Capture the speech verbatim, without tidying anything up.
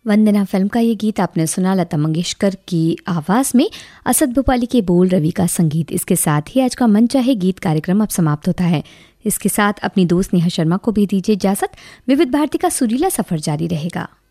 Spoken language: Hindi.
वंदना फिल्म का ये गीत आपने सुना लता मंगेशकर की आवाज़ में, असद भोपाली के बोल, रवि का संगीत। इसके साथ ही आज का मन चाहे गीत कार्यक्रम अब समाप्त होता है। इसके साथ अपनी दोस्त नेहा शर्मा को भी दीजिए इजाजत। विविध भारती का सुरीला सफर जारी रहेगा।